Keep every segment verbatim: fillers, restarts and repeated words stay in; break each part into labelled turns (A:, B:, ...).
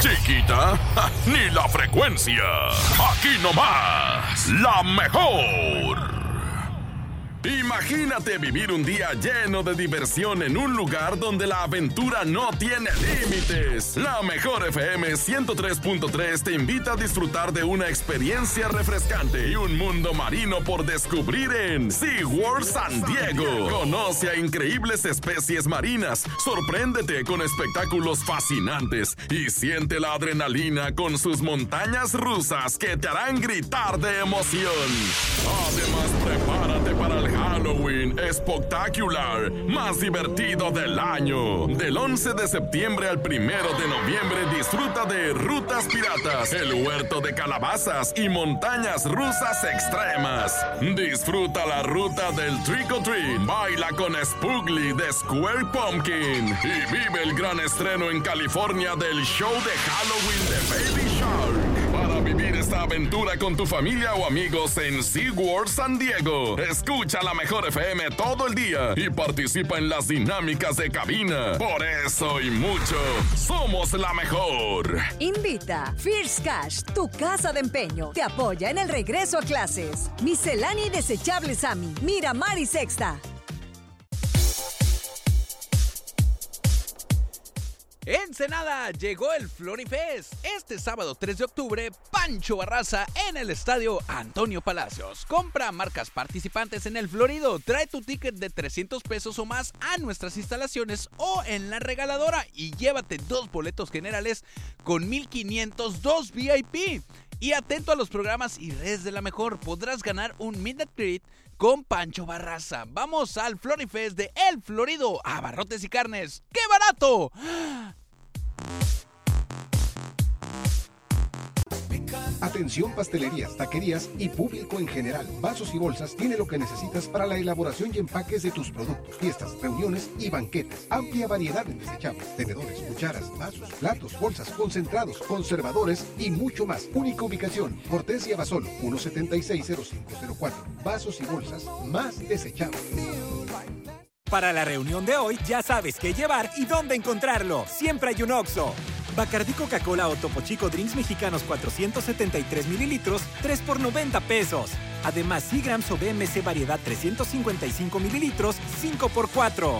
A: Chiquita, ¡ja! Ni la frecuencia. Aquí nomás, la mejor. Imagínate vivir un día lleno de diversión en un lugar donde la aventura no tiene límites. La Mejor F M ciento tres punto tres te invita a disfrutar de una experiencia refrescante y un mundo marino por descubrir en SeaWorld San Diego. Conoce a increíbles especies marinas, sorpréndete con espectáculos fascinantes y siente la adrenalina con sus montañas rusas que te harán gritar de emoción. Además, prepárate para el Halloween Spectacular más divertido del año. Del once de septiembre al primero de noviembre disfruta de Rutas Piratas, el huerto de calabazas y montañas rusas extremas. Disfruta la ruta del Trick or Treat, baila con Spoogly de Square Pumpkin y vive el gran estreno en California del show de Halloween de Baby Shark. Para vivir esta aventura con tu familia o amigos en SeaWorld San Diego, escucha La Mejor F M todo el día y participa en las dinámicas de cabina. Por eso y mucho, somos la mejor.
B: Invita First Cash, tu casa de empeño. Te apoya en el regreso a clases. Miscelánea y desechable Sammy, Miramar y Sexta.
C: Ensenada, llegó el Florifest. Este sábado tres de octubre, Pancho Barraza en el estadio Antonio Palacios. Compra marcas participantes en el Florido. Trae tu ticket de trescientos pesos o más a nuestras instalaciones o en la regaladora y llévate dos boletos generales con mil quinientos, dos V I P. Y atento a los programas y redes de La Mejor, podrás ganar un Meet and Greet con Pancho Barraza. Vamos al Florifest de El Florido, abarrotes y carnes. ¡Qué barato!
D: Atención pastelerías, taquerías y público en general. Vasos y bolsas tiene lo que necesitas para la elaboración y empaques de tus productos, fiestas, reuniones y banquetes. Amplia variedad en desechables, tenedores, cucharas, vasos, platos, bolsas, concentrados, conservadores y mucho más. Única ubicación, Cortesia Basolo, uno setenta y seis cero cinco cero cuatro. Vasos y bolsas más desechables.
E: Para la reunión de hoy ya sabes qué llevar y dónde encontrarlo. Siempre hay un Oxxo. Bacardí Coca-Cola o Topo Chico Drinks mexicanos cuatrocientos setenta y tres mililitros, tres por noventa pesos. Además, Seagrams o B M C variedad trescientos cincuenta y cinco mililitros, cinco por cuatro.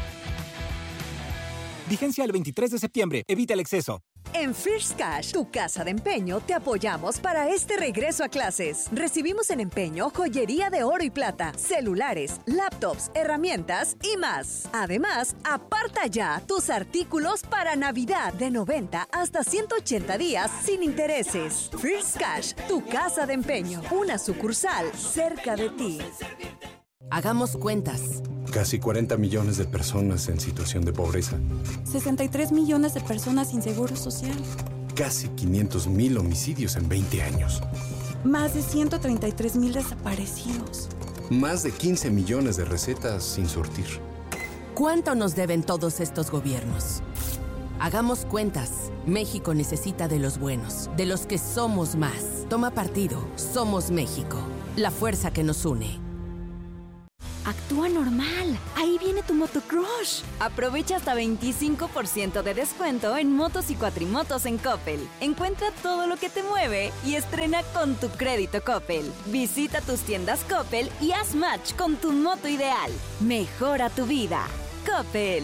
E: Vigencia el veintitrés de septiembre. Evita el exceso.
B: En First Cash, tu casa de empeño, te apoyamos para este regreso a clases. Recibimos en empeño joyería de oro y plata, celulares, laptops, herramientas y más. Además, aparta ya tus artículos para Navidad de noventa hasta ciento ochenta días sin intereses. First Cash, tu casa de empeño, una sucursal cerca de ti.
F: Hagamos cuentas.
G: Casi cuarenta millones de personas en situación de pobreza.
H: sesenta y tres millones de personas sin seguro social.
G: Casi quinientos mil homicidios en veinte años.
H: Más de ciento treinta y tres mil desaparecidos.
G: Más de quince millones de recetas sin surtir.
F: ¿Cuánto nos deben todos estos gobiernos? Hagamos cuentas. México necesita de los buenos, de los que somos más. Toma partido. Somos México. La fuerza que nos une.
I: Actúa normal. Ahí viene tu motocrush. Aprovecha hasta veinticinco por ciento de descuento en motos y cuatrimotos en Coppel. Encuentra todo lo que te mueve y estrena con tu crédito Coppel. Visita tus tiendas Coppel y haz match con tu moto ideal. Mejora tu vida. Coppel.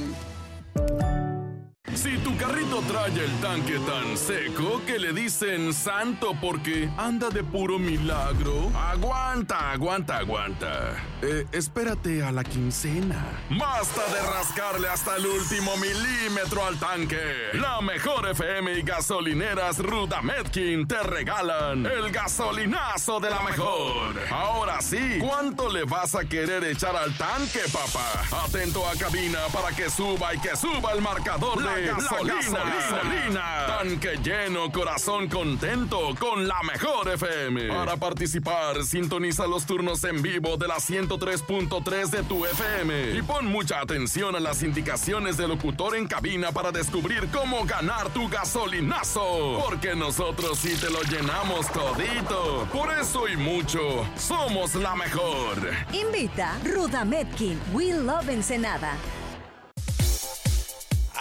A: Si tu carrito trae el tanque tan seco que le dicen santo porque anda de puro milagro, aguanta, aguanta, aguanta. Eh, espérate a la quincena. Basta de rascarle hasta el último milímetro al tanque. La Mejor F M y gasolineras Rudametkin te regalan el gasolinazo de la mejor. Ahora sí, ¿cuánto le vas a querer echar al tanque, papá? Atento a cabina para que suba y que suba el marcador de gasolina. gasolina. Tanque lleno, corazón contento con la Mejor F M. Para participar, sintoniza los turnos en vivo de la ciento tres punto tres de tu F M. Y pon mucha atención a las indicaciones del locutor en cabina para descubrir cómo ganar tu gasolinazo. Porque nosotros sí te lo llenamos todito. Por eso y mucho, somos la mejor.
B: Invita Rudametkin. We love Ensenada.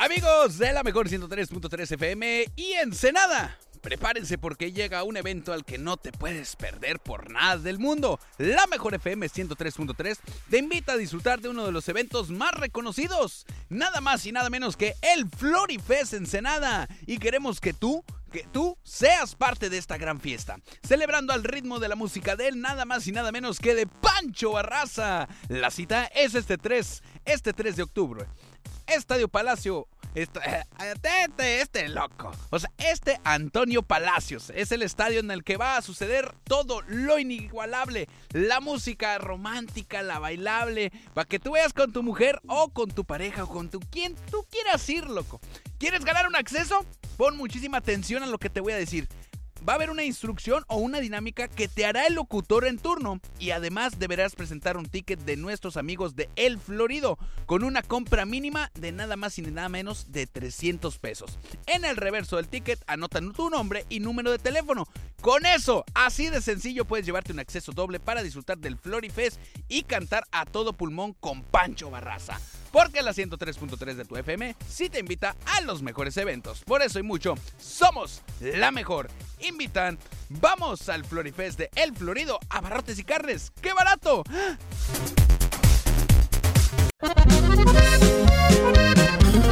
C: Amigos de la mejor ciento tres punto tres F M y Ensenada, prepárense porque llega un evento al que no te puedes perder por nada del mundo. La mejor F M ciento tres punto tres te invita a disfrutar de uno de los eventos más reconocidos, nada más y nada menos que el Florifest Ensenada. Y queremos que tú, que tú seas parte de esta gran fiesta, celebrando al ritmo de la música de él, nada más y nada menos que de Pancho Barraza. La cita es este tres, este tres de octubre. Estadio Palacio, este, este, este loco, o sea, este Antonio Palacios es el estadio en el que va a suceder todo lo inigualable, la música romántica, la bailable, para que tú veas con tu mujer o con tu pareja o con tu quien tú quieras ir, loco. ¿Quieres ganar un acceso? Pon muchísima atención a lo que te voy a decir. Va a haber una instrucción o una dinámica que te hará el locutor en turno y además deberás presentar un ticket de nuestros amigos de El Florido con una compra mínima de nada más y nada menos de trescientos pesos. En el reverso del ticket anotan tu nombre y número de teléfono. Con eso, así de sencillo, puedes llevarte un acceso doble para disfrutar del Florifest y cantar a todo pulmón con Pancho Barraza. Porque la ciento tres punto tres de tu F M sí te invita a los mejores eventos. Por eso y mucho, somos la mejor. Invitan, vamos al Florifest de El Florido, Abarrotes y Carnes. ¡Qué barato!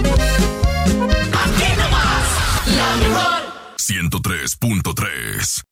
A: ciento tres punto tres